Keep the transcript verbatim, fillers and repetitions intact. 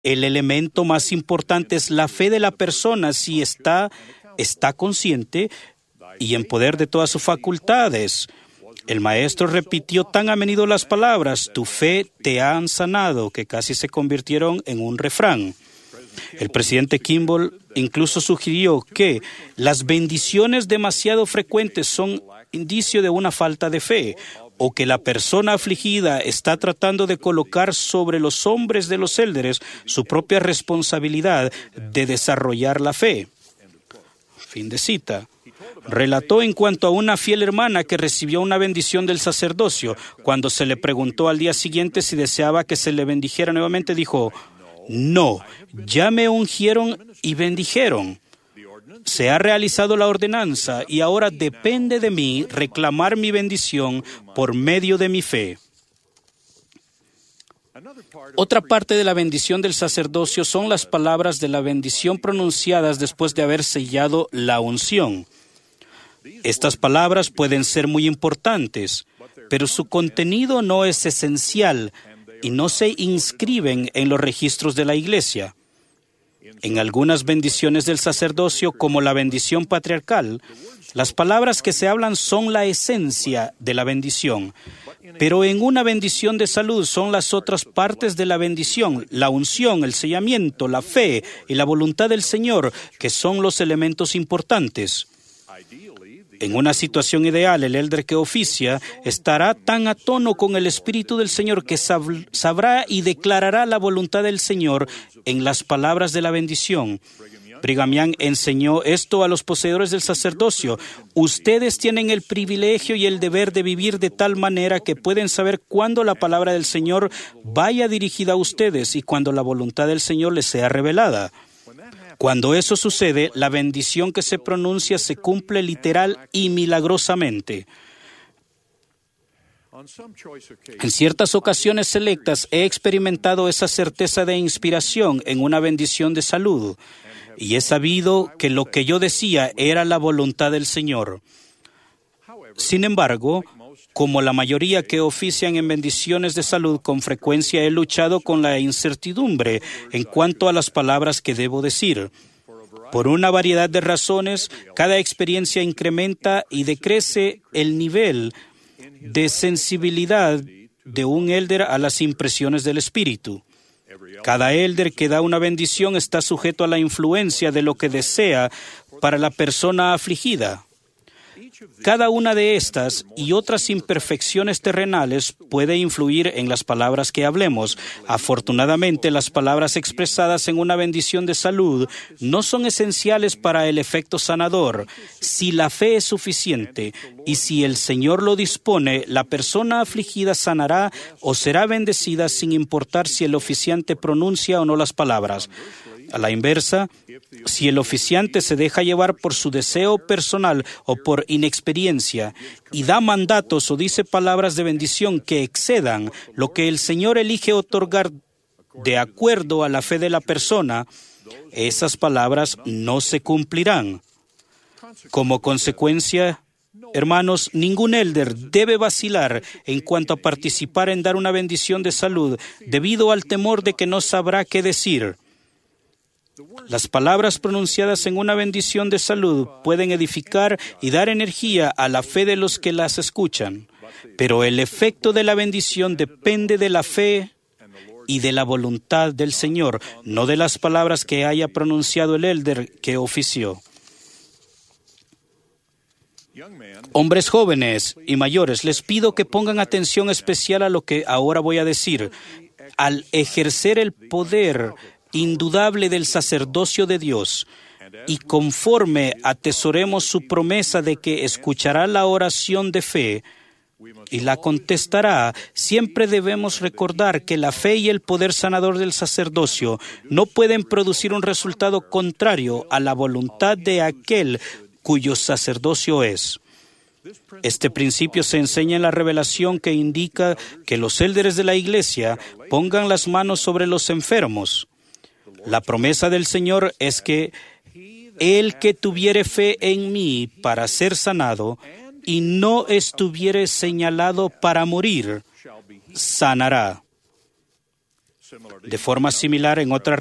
El elemento más importante es la fe de la persona, si está, está consciente y en poder de todas sus facultades. El maestro repitió tan a menudo las palabras, tu fe te ha sanado, que casi se convirtieron en un refrán. El presidente Kimball incluso sugirió que las bendiciones demasiado frecuentes son indicio de una falta de fe, o que la persona afligida está tratando de colocar sobre los hombres de los élderes su propia responsabilidad de desarrollar la fe. Fin de cita. Relató en cuanto a una fiel hermana que recibió una bendición del sacerdocio. Cuando se le preguntó al día siguiente si deseaba que se le bendijera nuevamente, dijo, no, ya me ungieron y bendijeron. Se ha realizado la ordenanza y ahora depende de mí reclamar mi bendición por medio de mi fe. Otra parte de la bendición del sacerdocio son las palabras de la bendición pronunciadas después de haber sellado la unción. Estas palabras pueden ser muy importantes, pero su contenido no es esencial y no se inscriben en los registros de la Iglesia. En algunas bendiciones del sacerdocio, como la bendición patriarcal, las palabras que se hablan son la esencia de la bendición. Pero en una bendición de salud son las otras partes de la bendición, la unción, el sellamiento, la fe y la voluntad del Señor, que son los elementos importantes. En una situación ideal, el elder que oficia estará tan a tono con el Espíritu del Señor que sab- sabrá y declarará la voluntad del Señor en las palabras de la bendición. Brigham Young enseñó esto a los poseedores del sacerdocio. Ustedes tienen el privilegio y el deber de vivir de tal manera que pueden saber cuándo la palabra del Señor vaya dirigida a ustedes y cuándo la voluntad del Señor les sea revelada. Cuando eso sucede, la bendición que se pronuncia se cumple literal y milagrosamente. En ciertas ocasiones selectas he experimentado esa certeza de inspiración en una bendición de salud y he sabido que lo que yo decía era la voluntad del Señor. Sin embargo, como la mayoría que ofician en bendiciones de salud, con frecuencia he luchado con la incertidumbre en cuanto a las palabras que debo decir. Por una variedad de razones, cada experiencia incrementa y decrece el nivel de sensibilidad de un elder a las impresiones del Espíritu. Cada elder que da una bendición está sujeto a la influencia de lo que desea para la persona afligida. Cada una de estas y otras imperfecciones terrenales puede influir en las palabras que hablemos. Afortunadamente, las palabras expresadas en una bendición de salud no son esenciales para el efecto sanador. Si la fe es suficiente y si el Señor lo dispone, la persona afligida sanará o será bendecida sin importar si el oficiante pronuncia o no las palabras. A la inversa, si el oficiante se deja llevar por su deseo personal o por inexperiencia y da mandatos o dice palabras de bendición que excedan lo que el Señor elige otorgar de acuerdo a la fe de la persona, esas palabras no se cumplirán. Como consecuencia, hermanos, ningún elder debe vacilar en cuanto a participar en dar una bendición de salud debido al temor de que no sabrá qué decir. Las palabras pronunciadas en una bendición de salud pueden edificar y dar energía a la fe de los que las escuchan, pero el efecto de la bendición depende de la fe y de la voluntad del Señor, no de las palabras que haya pronunciado el elder que ofició. Hombres jóvenes y mayores, les pido que pongan atención especial a lo que ahora voy a decir. Al ejercer el poder indudable del sacerdocio de Dios y conforme atesoremos su promesa de que escuchará la oración de fe y la contestará, siempre debemos recordar que la fe y el poder sanador del sacerdocio no pueden producir un resultado contrario a la voluntad de aquel cuyo sacerdocio es. Este principio se enseña en la revelación que indica que los élderes de la Iglesia pongan las manos sobre los enfermos. La promesa del Señor es que el que tuviere fe en mí para ser sanado y no estuviere señalado para morir, sanará. De forma similar, en otras